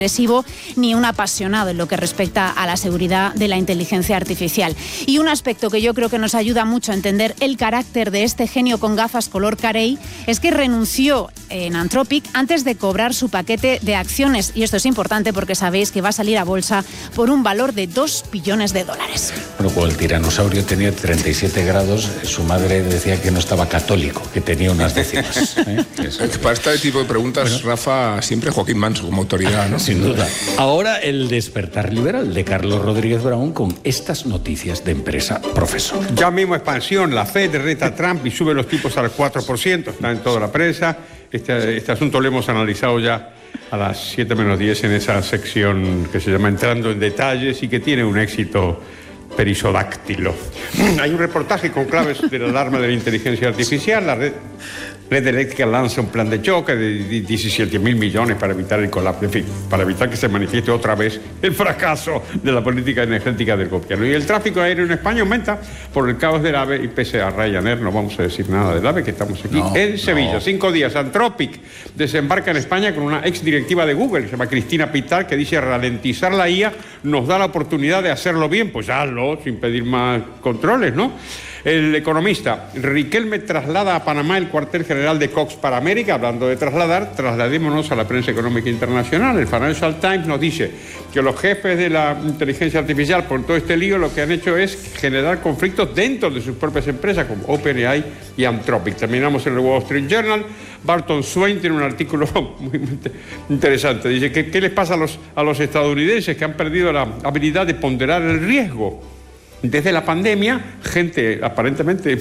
ni un apasionado en lo que respecta a la seguridad de la inteligencia artificial. Y un aspecto que yo creo que nos ayuda mucho a entender el carácter de este genio con gafas color carey es que renunció en Anthropic antes de cobrar su paquete de acciones. Y esto es importante porque sabéis que va a salir a bolsa por un valor de $2 billones. Bueno, cuando el tiranosaurio tenía 37 grados, su madre decía que no estaba católico, que tenía unas décimas. Para este tipo de preguntas, Rafa, siempre Joaquín Manso como autoridad, ¿no? Sin duda. Ahora el despertar liberal de Carlos Rodríguez Brown con estas noticias de empresa profesor. Ya mismo expansión, la Fed reta a Trump y sube los tipos al 4%, está en toda la prensa. Este asunto lo hemos analizado ya a las 7 menos 10 en esa sección que se llama Entrando en Detalles y que tiene un éxito perisodáctilo. Hay un reportaje con claves de la alarma de la inteligencia artificial. La red eléctrica lanza un plan de choque de 17.000 millones para evitar el colapso, en fin, para evitar que se manifieste otra vez el fracaso de la política energética del gobierno. Y el tráfico aéreo en España aumenta por el caos del AVE y pese a Ryanair, no vamos a decir nada del AVE, que estamos aquí en Sevilla. 5 días, Anthropic desembarca en España con una exdirectiva de Google, que se llama Cristina Pitar, que dice ralentizar la IA nos da la oportunidad de hacerlo bien, pues hazlo, sin pedir más controles, ¿no? El Economista, Riquelme traslada a Panamá el cuartel general de Cox para América. Hablando de trasladar, trasladémonos a la prensa económica internacional. El Financial Times nos dice que los jefes de la inteligencia artificial, por todo este lío, lo que han hecho es generar conflictos dentro de sus propias empresas, como OpenAI y Anthropic. Terminamos en el Wall Street Journal. Barton Swain tiene un artículo muy interesante. Dice que ¿qué les pasa a los estadounidenses que han perdido la habilidad de ponderar el riesgo? Desde la pandemia, gente aparentemente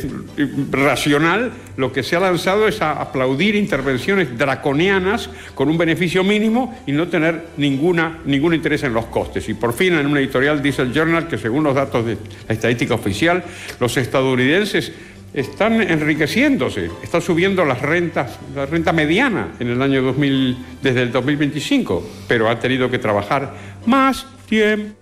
racional, lo que se ha lanzado es a aplaudir intervenciones draconianas con un beneficio mínimo y no tener ningún interés en los costes. Y por fin, en un editorial dice el Journal que según los datos de la estadística oficial, los estadounidenses están enriqueciéndose, está subiendo la renta mediana en el año 2000, desde el 2025, pero ha tenido que trabajar más tiempo.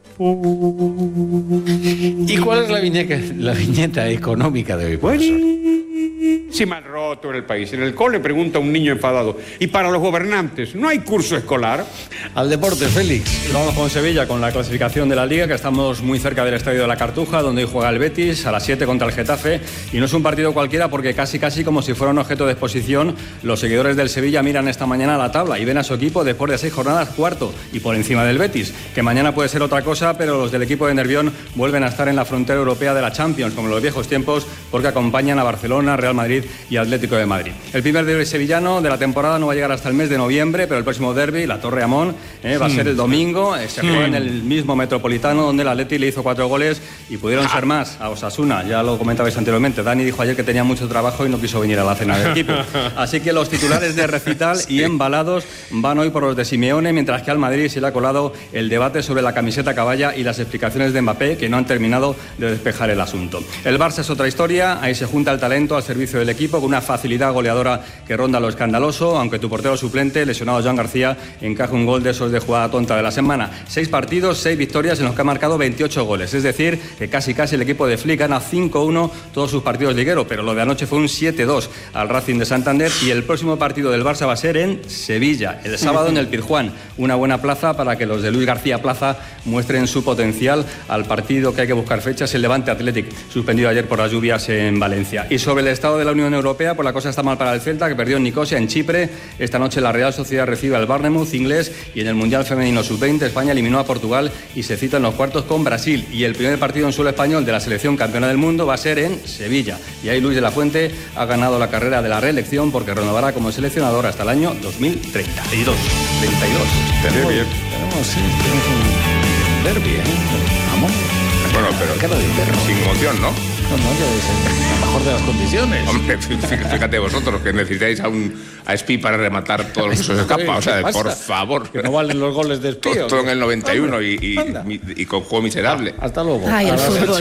¿Y cuál es la viñeta económica de hoy, profesor? Buenísima, roto en el país. En el cole pregunta un niño enfadado: ¿y para los gobernantes no hay curso escolar? Al deporte, Félix. Vamos con Sevilla, con la clasificación de la Liga, que estamos muy cerca del Estadio de la Cartuja, donde hoy juega el Betis a las 7 contra el Getafe. Y no es un partido cualquiera porque casi como si fuera un objeto de exposición, los seguidores del Sevilla miran esta mañana la tabla y ven a su equipo después de 6 jornadas cuarto y por encima del Betis, que mañana puede ser otra cosa, pero los del equipo de Nervión vuelven a estar en la frontera europea de la Champions, como en los viejos tiempos, porque acompañan a Barcelona, Real Madrid y Atlético de Madrid. El primer derbi sevillano de la temporada no va a llegar hasta el mes de noviembre, pero el próximo derbi, la Torre Amón, va a ser el domingo. Se juega en el mismo Metropolitano, donde el Atleti le hizo 4 goles y pudieron ser más a Osasuna. Ya lo comentabais anteriormente. Dani dijo ayer que tenía mucho trabajo y no quiso venir a la cena del equipo. Así que los titulares de recital y embalados van hoy por los de Simeone, mientras que al Madrid se le ha colado el debate sobre la camiseta caballa y las explicaciones de Mbappé, que no han terminado de despejar el asunto. El Barça es otra historia. Ahí se junta el talento al servicio del equipo con una facilidad goleadora que ronda lo escandaloso, aunque tu portero suplente, lesionado Joan García, encaja un gol de esos de jugada tonta de la semana. 6 partidos, 6 victorias en los que ha marcado 28 goles. Es decir, que casi el equipo de Flick gana 5-1 todos sus partidos ligueros, pero lo de anoche fue un 7-2 al Racing de Santander. Y el próximo partido del Barça va a ser en Sevilla, el sábado en el Pizjuán. Una buena plaza para que los de Luis García Plaza muestren su potencial. Al partido que hay que buscar fechas, el Levante Athletic, suspendido ayer por las lluvias en Valencia. Y sobre el estado de la Unión Europea, pues la cosa está mal para el Celta, que perdió en Nicosia, en Chipre. Esta noche la Real Sociedad recibe al Bournemouth inglés y en el Mundial Femenino Sub-20 España eliminó a Portugal y se cita en los cuartos con Brasil. Y el primer partido en suelo español de la selección campeona del mundo va a ser en Sevilla. Y ahí Luis de la Fuente ha ganado la carrera de la reelección porque renovará como seleccionador hasta el año 2032. 32. Tenemos un derbi, Vamos. Bueno, pero sin emoción, ¿no? No, ya es la mejor de las condiciones. Hombre, fíjate vosotros que necesitáis a Espí para rematar todos los que os escapa. O sea, por favor. Que no valen los goles de Espí. Todo en el 91 y con juego miserable. Hasta luego. Ay, el fútbol.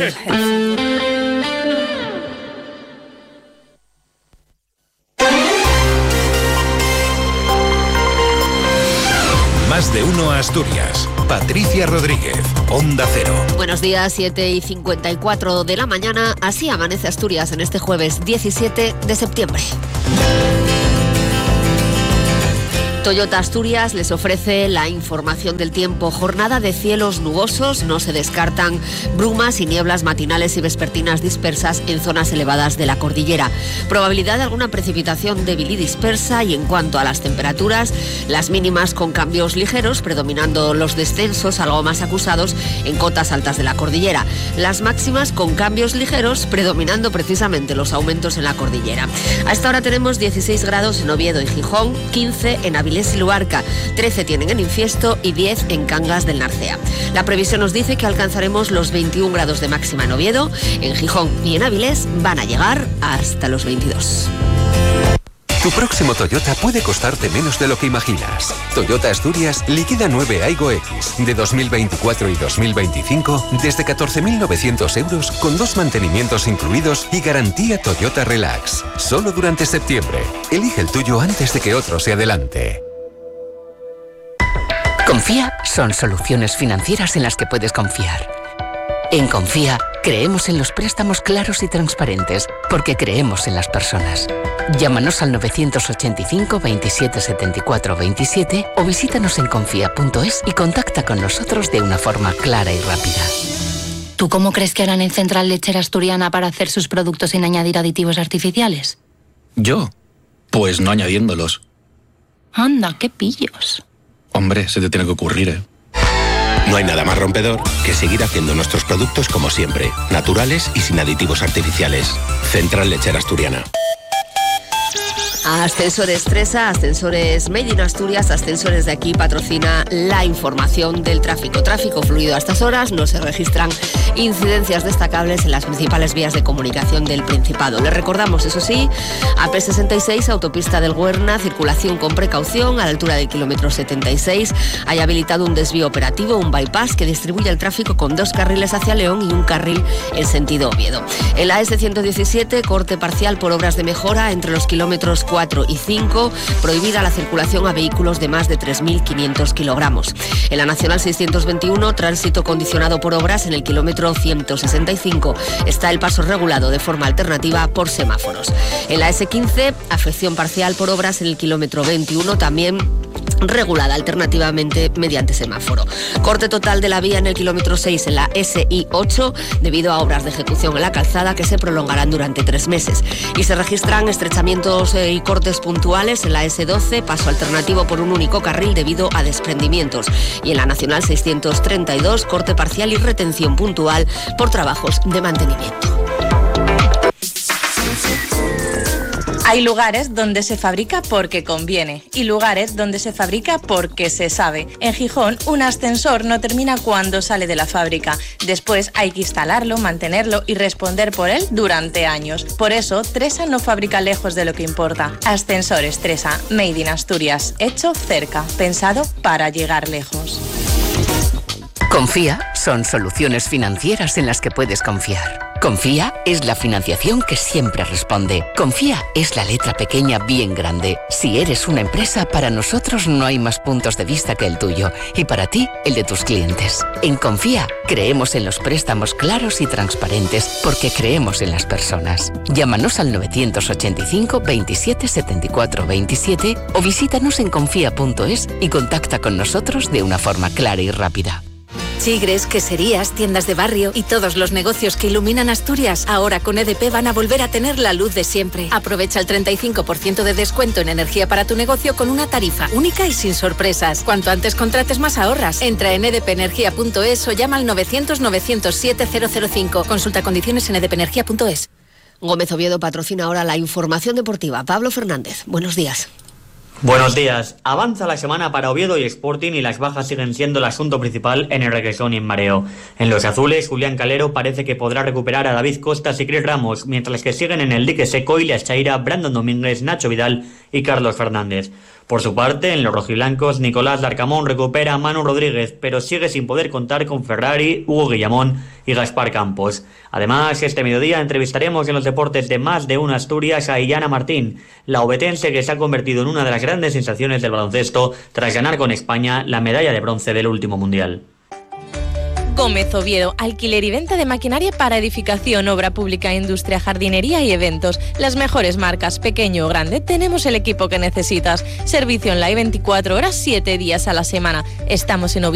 Más de uno Asturias. Patricia Rodríguez, Onda Cero. Buenos días, 7:54 de la mañana. Así amanece Asturias en este jueves 17 de septiembre. Toyota Asturias les ofrece la información del tiempo. Jornada de cielos nubosos, no se descartan brumas y nieblas matinales y vespertinas dispersas en zonas elevadas de la cordillera. Probabilidad de alguna precipitación débil y dispersa, y en cuanto a las temperaturas, las mínimas con cambios ligeros, predominando los descensos algo más acusados en cotas altas de la cordillera. Las máximas con cambios ligeros, predominando precisamente los aumentos en la cordillera. A esta hora tenemos 16 grados en Oviedo y Gijón, 15 en Avilés y Luarca, 13 tienen en Infiesto y 10 en Cangas del Narcea. La previsión nos dice que alcanzaremos los 21 grados de máxima en Oviedo, en Gijón y en Avilés van a llegar hasta los 22. Tu próximo Toyota puede costarte menos de lo que imaginas. Toyota Asturias liquida 9 Aygo X de 2024 y 2025 desde 14.900 euros con 2 mantenimientos incluidos y garantía Toyota Relax. Solo durante septiembre. Elige el tuyo antes de que otro se adelante. Confía son soluciones financieras en las que puedes confiar. En Confía creemos en los préstamos claros y transparentes porque creemos en las personas. Llámanos al 985 27 74 27 o visítanos en confía.es y contacta con nosotros de una forma clara y rápida. ¿Tú cómo crees que harán en Central Lechera Asturiana para hacer sus productos sin añadir aditivos artificiales? ¿Yo? Pues no añadiéndolos. Anda, qué pillos. Hombre, se te tiene que ocurrir, ¿eh? No hay nada más rompedor que seguir haciendo nuestros productos como siempre, naturales y sin aditivos artificiales. Central Lechera Asturiana. Ascensores Tresa, Ascensores Made in Asturias, Ascensores de aquí patrocina la información del tráfico. Tráfico fluido a estas horas, no se registran incidencias destacables en las principales vías de comunicación del Principado. Les recordamos, eso sí, AP66, autopista del Huerna, circulación con precaución a la altura del kilómetro 76. Hay habilitado un desvío operativo, un bypass que distribuye el tráfico con 2 carriles hacia León y un carril en sentido Oviedo. En la S117, corte parcial por obras de mejora entre los kilómetros 4 y 5, prohibida la circulación a vehículos de más de 3.500 kilogramos. En la Nacional 621, tránsito condicionado por obras en el kilómetro 165. Está el paso regulado de forma alternativa por semáforos. En la S15, afección parcial por obras en el kilómetro 21, también regulada alternativamente mediante semáforo. Corte total de la vía en el kilómetro 6 en la SI8 debido a obras de ejecución en la calzada que se prolongarán durante 3 meses. Y se registran estrechamientos y cortes puntuales en la S12, paso alternativo por un único carril debido a desprendimientos. Y en la Nacional 632, corte parcial y retención puntual por trabajos de mantenimiento. Hay lugares donde se fabrica porque conviene y lugares donde se fabrica porque se sabe. En Gijón, un ascensor no termina cuando sale de la fábrica. Después hay que instalarlo, mantenerlo y responder por él durante años. Por eso, Tresa no fabrica lejos de lo que importa. Ascensores Tresa, Made in Asturias. Hecho cerca, pensado para llegar lejos. Confía son soluciones financieras en las que puedes confiar. Confía es la financiación que siempre responde. Confía es la letra pequeña bien grande. Si eres una empresa, para nosotros no hay más puntos de vista que el tuyo y para ti, el de tus clientes. En Confía creemos en los préstamos claros y transparentes porque creemos en las personas. Llámanos al 985 27 74 27 o visítanos en confía.es y contacta con nosotros de una forma clara y rápida. Chigres, queserías, tiendas de barrio y todos los negocios que iluminan Asturias, ahora con EDP van a volver a tener la luz de siempre. Aprovecha el 35% de descuento en energía para tu negocio con una tarifa única y sin sorpresas. Cuanto antes contrates, más ahorras. Entra en edpenergia.es o llama al 900-907-005. Consulta condiciones en edpenergia.es. Gómez Oviedo patrocina ahora la información deportiva. Pablo Fernández, buenos días. Buenos días. Avanza la semana para Oviedo y Sporting y las bajas siguen siendo el asunto principal en el regresón y en mareo. En los azules, Julián Calero parece que podrá recuperar a David Costas y Cris Ramos, mientras que siguen en el dique seco Ilya Chaira, Brandon Domínguez, Nacho Vidal y Carlos Fernández. Por su parte, en los rojiblancos, Nicolás Larcamón recupera a Manu Rodríguez, pero sigue sin poder contar con Ferrari, Hugo Guillamón y Gaspar Campos. Además, este mediodía entrevistaremos en los deportes de Más de Uno Asturias a Illana Martín, la obetense que se ha convertido en una de las grandes sensaciones del baloncesto tras ganar con España la medalla de bronce del último mundial. Gómez Oviedo, alquiler y venta de maquinaria para edificación, obra pública, industria, jardinería y eventos. Las mejores marcas, pequeño o grande, tenemos el equipo que necesitas. Servicio online 24 horas, 7 días a la semana. Estamos en Oviedo